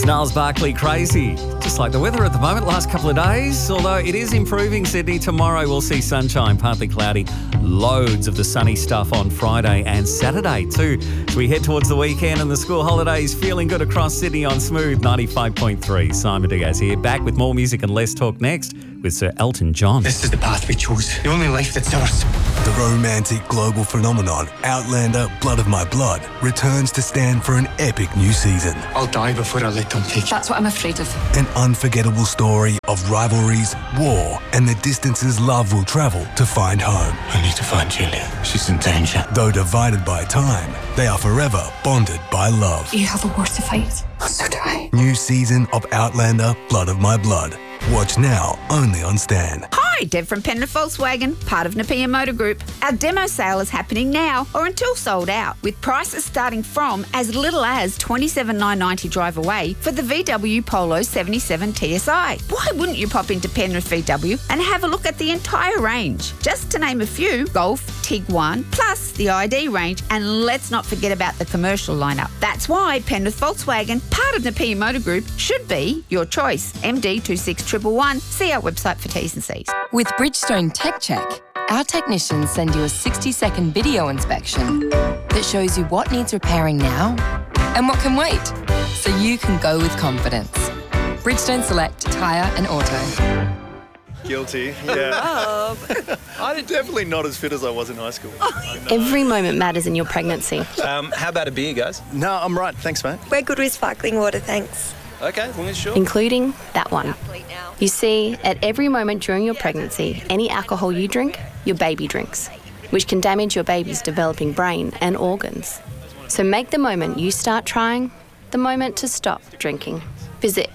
Niles Barkley, Crazy. Just like the weather at the moment, last couple of days, although it is improving, Sydney. Tomorrow we'll see sunshine, partly cloudy, loads of the sunny stuff on Friday and Saturday too. As we head towards the weekend and the school holidays, feeling good across Sydney on Smooth 95.3. Simon Diaz here, back with more music and less talk next with Sir Elton John. This is the path we chose, the only life that's ours. The romantic global phenomenon Outlander Blood of My Blood returns to stand for an epic new season. I'll die before I let them take you. That's what I'm afraid of. An unforgettable story of rivalries, war, and the distances love will travel to find home. I need to find Julia. She's in danger. Though divided by time, they are forever bonded by love. You have a war to fight. So do I. New season of Outlander Blood of My Blood. Watch now, only on Stan. Hi, Deb from Penrith Volkswagen, part of Napier Motor Group. Our demo sale is happening now or until sold out, with prices starting from as little as $27,990 drive away for the VW Polo 77 TSI. Why wouldn't you pop into Penrith VW and have a look at the entire range? Just to name a few, Golf, Tiguan, plus the ID range, and let's not forget about the commercial lineup. That's why Penrith Volkswagen, part of Napier Motor Group, should be your choice. MD 26111. See our website for T's and C's. With Bridgestone Tech Check, our technicians send you a 60-second video inspection that shows you what needs repairing now and what can wait, so you can go with confidence. Bridgestone Select Tyre and Auto. Guilty, yeah. I'm definitely not as fit as I was in high school. Every moment matters in your pregnancy. How about a beer, guys? No, I'm right. Thanks, mate. We're good with sparkling water, thanks. Okay, as long as sure. Including that one. You see, at every moment during your pregnancy, any alcohol you drink, your baby drinks, which can damage your baby's developing brain and organs. So make the moment you start trying the moment to stop drinking. Visit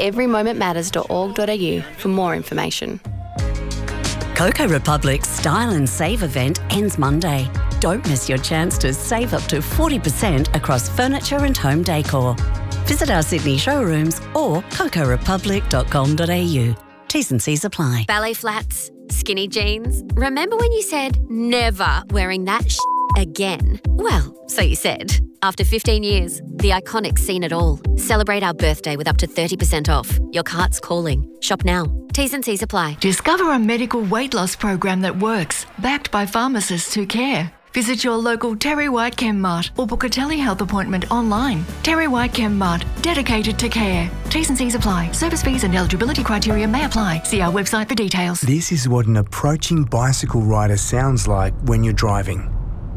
everymomentmatters.org.au for more information. Coco Republic's Style and Save event ends Monday. Don't miss your chance to save up to 40% across furniture and home decor. Visit our Sydney showrooms or cocorepublic.com.au. T's and C's apply. Ballet flats, skinny jeans. Remember when you said never wearing that again? Well, so you said. After 15 years, the Iconic's seen it all. Celebrate our birthday with up to 30% off. Your cart's calling. Shop now. T's and C's apply. Discover a medical weight loss program that works, backed by pharmacists who care. Visit your local Terry White Chem Mart or book a telehealth appointment online. Terry White Chem Mart, dedicated to care. T's and C's apply. Service fees and eligibility criteria may apply. See our website for details. This is what an approaching bicycle rider sounds like when you're driving.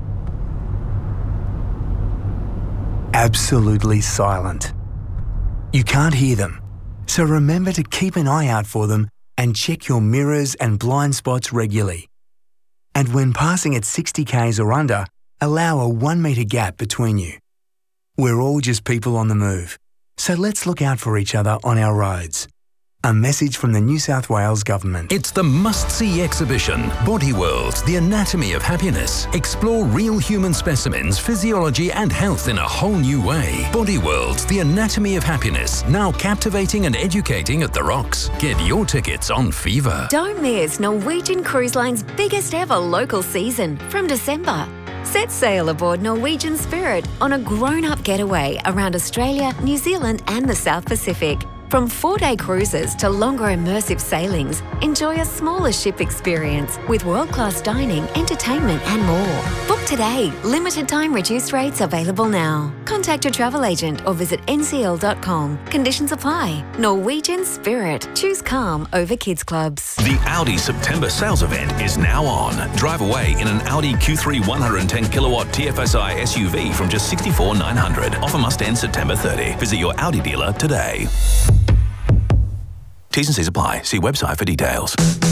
Absolutely silent. You can't hear them, so remember to keep an eye out for them and check your mirrors and blind spots regularly. And when passing at 60 k's or under, allow a 1 metre gap between you. We're all just people on the move, so let's look out for each other on our roads. A message from the New South Wales Government. It's the must-see exhibition, Body World, the anatomy of happiness. Explore real human specimens, physiology and health in a whole new way. Body World, the anatomy of happiness, now captivating and educating at the Rocks. Get your tickets on Fever. Don't miss Norwegian Cruise Line's biggest ever local season from December. Set sail aboard Norwegian Spirit on a grown-up getaway around Australia, New Zealand and the South Pacific. From 4-day cruises to longer immersive sailings, enjoy a smaller ship experience with world-class dining, entertainment and more. Book today. Limited time reduced rates available now. Contact your travel agent or visit ncl.com. Conditions apply. Norwegian Spirit. Choose calm over kids clubs. The Audi September sales event is now on. Drive away in an Audi Q3 110 kilowatt TFSI SUV from just $64,900. Offer must end September 30. Visit your Audi dealer today. T's and C's apply. See website for details.